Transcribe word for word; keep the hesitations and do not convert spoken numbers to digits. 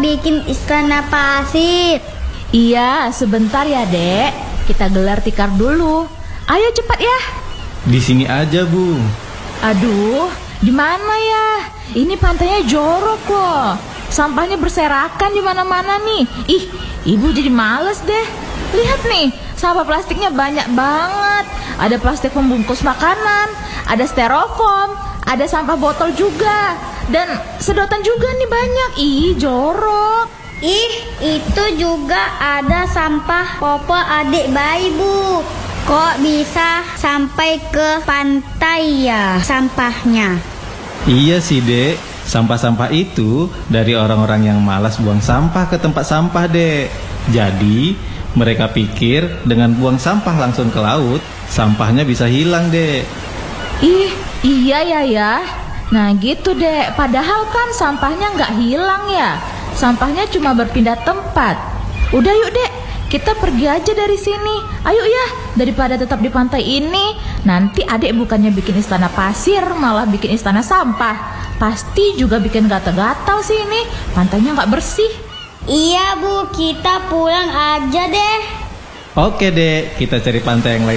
bikin istana pasir. Iya, sebentar ya, Dek. Kita gelar tikar dulu. Ayo cepat ya. Di sini aja, Bu. Aduh, di mana ya? Ini pantainya jorok loh. Sampahnya berserakan di mana-mana nih. Ih, Ibu jadi males deh. Lihat nih, sampah plastiknya banyak banget. Ada plastik pembungkus makanan, ada styrofoam, ada sampah botol juga, dan sedotan juga nih banyak. Ih, jorok. Ih, itu juga ada sampah popok adik bayi, Bu. Kok bisa sampai ke pantai ya sampahnya? Iya sih, Dek. Sampah-sampah itu dari orang-orang yang malas buang sampah ke tempat sampah, Dek. Jadi, mereka pikir dengan buang sampah langsung ke laut, sampahnya bisa hilang, Dek. Ih, iya ya ya. Nah gitu, Dek. Padahal kan sampahnya nggak hilang ya. Sampahnya cuma berpindah tempat. Udah yuk, Dek. Kita pergi aja dari sini. Ayo ya, daripada tetap di pantai ini. Nanti adik bukannya bikin istana pasir, malah bikin istana sampah. Pasti juga bikin gatal-gatal sih ini. Pantainya nggak bersih. Iya, Bu, kita pulang aja deh. Oke, Dek. Kita cari pantai yang lain